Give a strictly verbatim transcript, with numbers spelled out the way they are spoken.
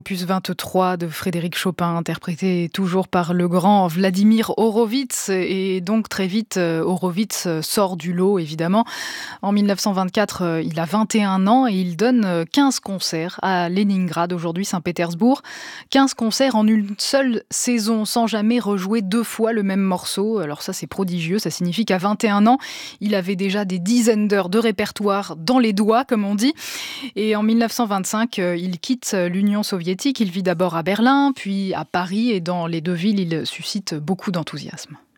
Opus vingt-trois de Frédéric Chopin, interprété toujours par le grand Vladimir Horowitz. Et donc très vite, Horowitz sort du lot, évidemment. En mille neuf cent vingt-quatre, il a vingt et un ans et il donne quinze concerts à Leningrad, aujourd'hui Saint-Pétersbourg. quinze concerts en une seule saison, sans jamais rejouer deux fois le même morceau. Alors ça, c'est prodigieux. Ça signifie qu'à vingt et un ans, il avait déjà des dizaines d'heures de répertoire dans les doigts, comme on dit. Et en mille neuf cent vingt-cinq, il quitte l'Union soviétique. Il vit d'abord à Berlin, puis à Paris. Et dans les deux villes, il suscite beaucoup d'enthousiasme.